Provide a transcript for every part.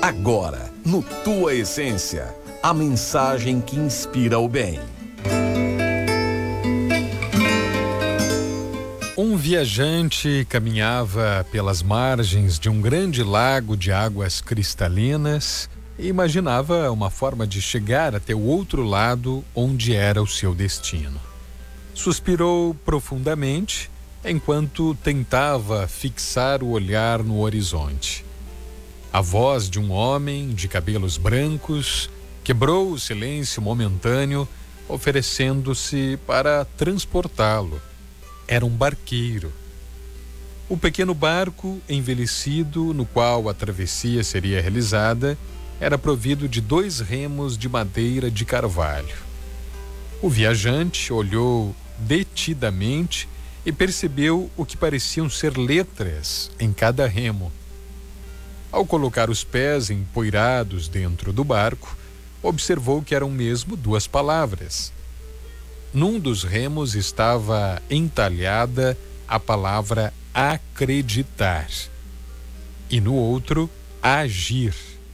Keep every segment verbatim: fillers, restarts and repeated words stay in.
Agora, no Tua Essência, a mensagem que inspira o bem. Um viajante caminhava pelas margens de um grande lago de águas cristalinas e imaginava uma forma de chegar até o outro lado onde era o seu destino. Suspirou profundamente enquanto tentava fixar o olhar no horizonte. A voz de um homem de cabelos brancos quebrou o silêncio momentâneo, oferecendo-se para transportá-lo. Era um barqueiro. O pequeno barco envelhecido no qual a travessia seria realizada era provido de dois remos de madeira de carvalho. O viajante olhou detidamente e percebeu o que pareciam ser letras em cada remo. Ao colocar os pés empoeirados dentro do barco, observou que eram mesmo duas palavras. Num dos remos estava entalhada a palavra acreditar e no outro, agir.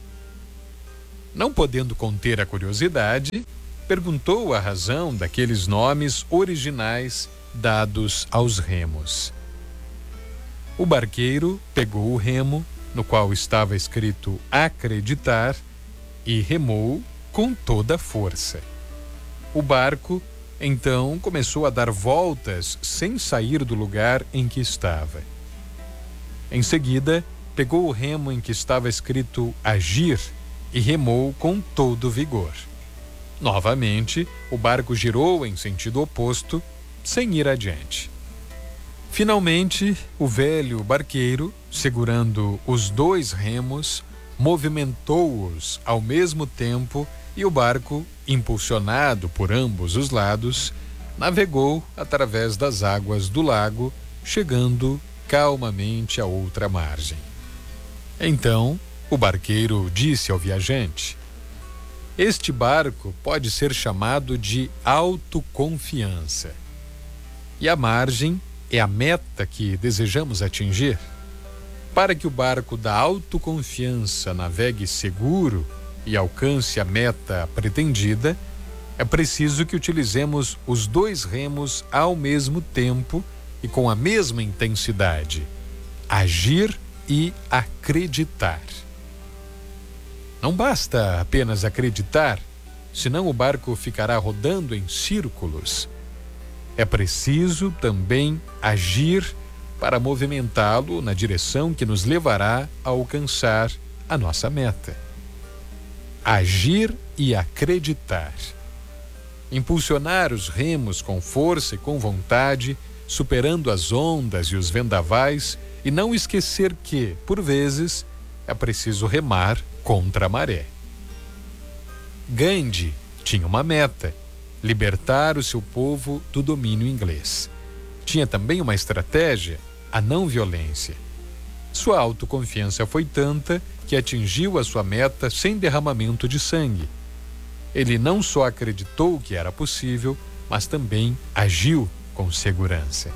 Não podendo conter a curiosidade, perguntou a razão daqueles nomes originais dados aos remos. O barqueiro pegou o remo, no qual estava escrito acreditar, e remou com toda a força. O barco, então, começou a dar voltas sem sair do lugar em que estava. Em seguida, pegou o remo em que estava escrito agir e remou com todo vigor. Novamente, o barco girou em sentido oposto, sem ir adiante. Finalmente, o velho barqueiro, segurando os dois remos, movimentou-os ao mesmo tempo e o barco, impulsionado por ambos os lados, navegou através das águas do lago, chegando calmamente à outra margem. Então, o barqueiro disse ao viajante: "Este barco pode ser chamado de autoconfiança. E a margem é a meta que desejamos atingir. Para que o barco da autoconfiança navegue seguro e alcance a meta pretendida, é preciso que utilizemos os dois remos ao mesmo tempo e com a mesma intensidade: agir e acreditar. Não basta apenas acreditar, senão o barco ficará rodando em círculos. É preciso também agir para movimentá-lo na direção que nos levará a alcançar a nossa meta. Agir e acreditar. Impulsionar os remos com força e com vontade, superando as ondas e os vendavais, e não esquecer que, por vezes, é preciso remar contra a maré." Gandhi tinha uma meta: libertar o seu povo do domínio inglês. Tinha também uma estratégia: a não violência. Sua autoconfiança foi tanta que atingiu a sua meta sem derramamento de sangue. Ele não só acreditou que era possível, mas também agiu com segurança.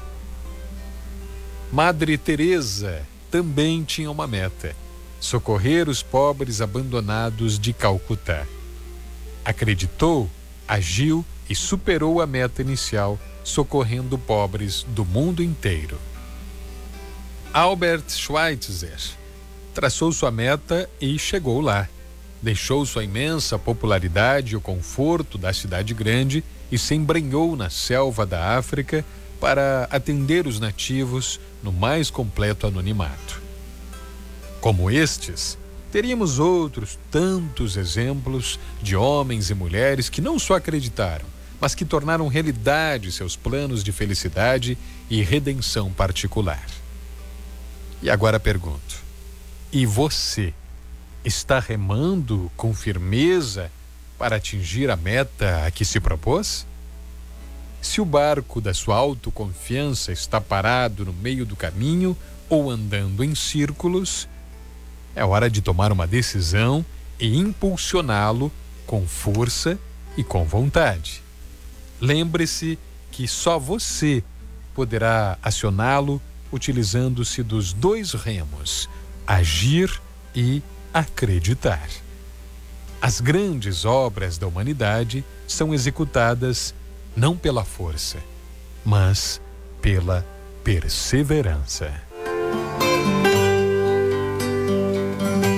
Madre Teresa também tinha uma meta: socorrer os pobres abandonados de Calcutá. Acreditou, agiu e superou a meta inicial, socorrendo pobres do mundo inteiro. Albert Schweitzer traçou sua meta e chegou lá. Deixou sua imensa popularidade e o conforto da cidade grande e se embrenhou na selva da África para atender os nativos no mais completo anonimato. Como estes, teríamos outros tantos exemplos de homens e mulheres que não só acreditaram, mas que tornaram realidade seus planos de felicidade e redenção particular. E agora pergunto: e você está remando com firmeza para atingir a meta a que se propôs? Se o barco da sua autoconfiança está parado no meio do caminho ou andando em círculos, é hora de tomar uma decisão e impulsioná-lo com força e com vontade. Lembre-se que só você poderá acioná-lo utilizando-se dos dois remos: agir e acreditar. As grandes obras da humanidade são executadas não pela força, mas pela perseverança.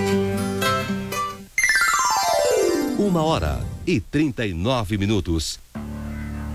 Uma hora e trinta e nove minutos.